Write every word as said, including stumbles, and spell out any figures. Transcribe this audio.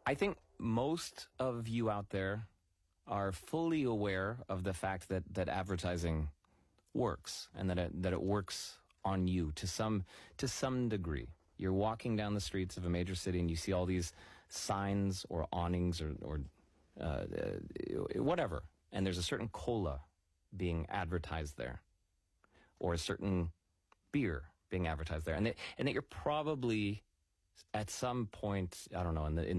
I think most of you out there are fully aware of the fact that, that advertising works and that it, that it works on you to some to some degree. You're walking down the streets of a major city and you see all these signs or awnings or, or uh, uh, whatever, and there's a certain cola being advertised there, or a certain beer being advertised there, and that, and that you're probably at some point, I don't know, in the in